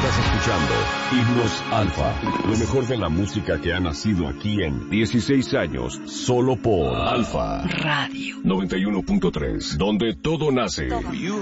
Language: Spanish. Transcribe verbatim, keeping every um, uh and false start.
Estás escuchando Himnos Alfa, lo mejor de la música que ha nacido aquí en dieciséis años, solo por Alfa Radio noventa y uno punto tres, donde todo nace. Todo.